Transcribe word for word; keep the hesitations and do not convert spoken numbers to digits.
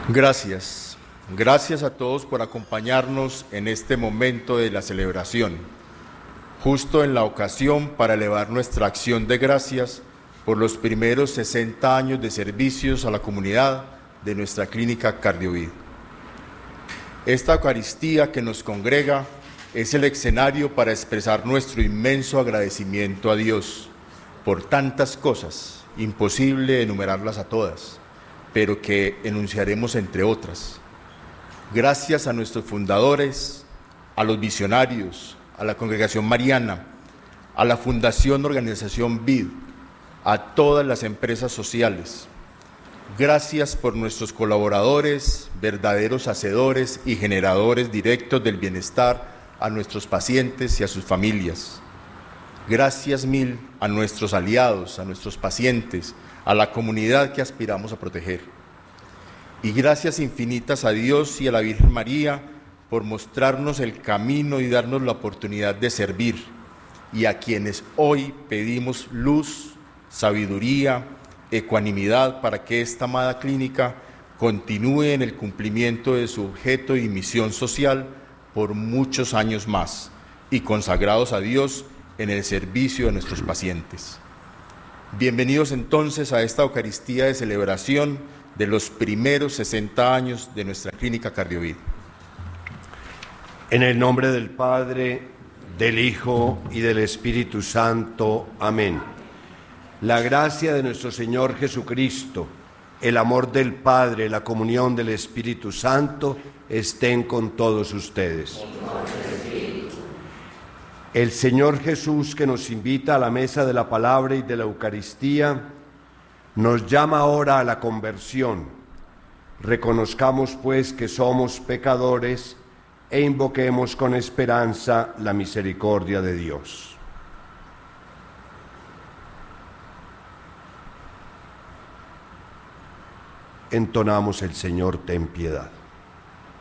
Gracias. Gracias a todos por acompañarnos en este momento de la celebración, justo en la ocasión para elevar nuestra acción de gracias por los primeros sesenta años de servicios a la comunidad de nuestra clínica Cardiovid. Esta Eucaristía que nos congrega es el escenario para expresar nuestro inmenso agradecimiento a Dios por tantas cosas, imposible enumerarlas a todas, pero que enunciaremos entre otras. Gracias a nuestros fundadores, a los visionarios, a la Congregación Mariana, a la Fundación Organización V I D, a todas las empresas sociales. Gracias por nuestros colaboradores, verdaderos hacedores y generadores directos del bienestar a nuestros pacientes y a sus familias. Gracias mil a nuestros aliados, a nuestros pacientes, a la comunidad que aspiramos a proteger. Y gracias infinitas a Dios y a la Virgen María por mostrarnos el camino y darnos la oportunidad de servir, y a quienes hoy pedimos luz, sabiduría, ecuanimidad para que esta amada clínica continúe en el cumplimiento de su objeto y misión social por muchos años más, y consagrados a Dios en el servicio de nuestros pacientes. Bienvenidos entonces a esta Eucaristía de celebración de los primeros sesenta años de nuestra clínica Cardiovid. En el nombre del Padre, del Hijo y del Espíritu Santo. Amén. La gracia de nuestro Señor Jesucristo, el amor del Padre, la comunión del Espíritu Santo estén con todos ustedes. El Señor Jesús, que nos invita a la mesa de la palabra y de la Eucaristía, nos llama ahora a la conversión. Reconozcamos pues que somos pecadores e invoquemos con esperanza la misericordia de Dios. Entonamos el Señor, ten piedad.